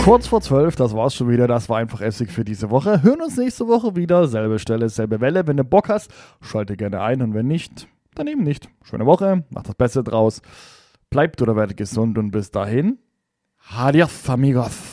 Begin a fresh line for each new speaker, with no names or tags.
Kurz vor 12, das war's schon wieder. Das war einfach Essig für diese Woche. Hören uns nächste Woche wieder. Selbe Stelle, selbe Welle. Wenn du Bock hast, schalte gerne ein. Und wenn nicht, dann eben nicht. Schöne Woche, macht das Beste draus. Bleibt oder werdet gesund und bis dahin. Adios, amigos.